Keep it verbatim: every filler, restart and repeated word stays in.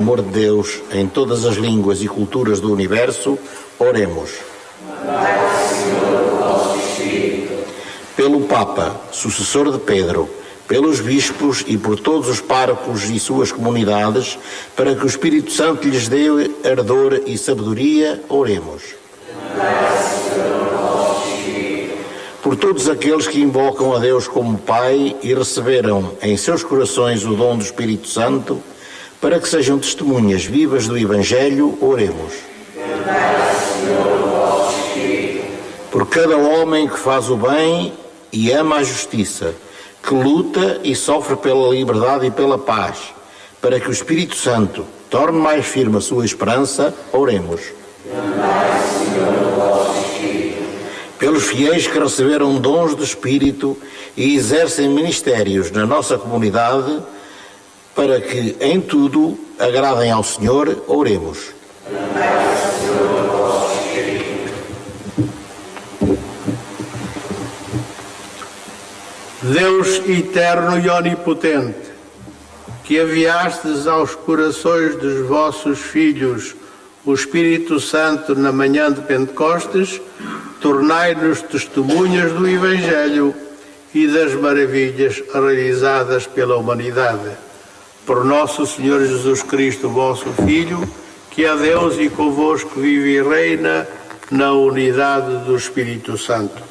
amor de Deus em todas as línguas e culturas do universo, oremos. Pelo Papa, sucessor de Pedro, pelos bispos e por todos os párocos e suas comunidades, para que o Espírito Santo lhes dê ardor e sabedoria, oremos. Por todos aqueles que invocam a Deus como Pai e receberam em seus corações o dom do Espírito Santo, para que sejam testemunhas vivas do Evangelho, oremos. Por cada homem que faz o bem e ama a justiça, que luta e sofre pela liberdade e pela paz, para que o Espírito Santo torne mais firme a sua esperança, oremos. Pelos fiéis que receberam dons do Espírito e exercem ministérios na nossa comunidade, para que em tudo agradem ao Senhor, oremos. Deus eterno e onipotente, que enviastes aos corações dos vossos filhos o Espírito Santo na manhã de Pentecostes, tornai-nos testemunhas do Evangelho e das maravilhas realizadas pela humanidade. Por nosso Senhor Jesus Cristo, vosso Filho, que é Deus e convosco vive e reina na unidade do Espírito Santo.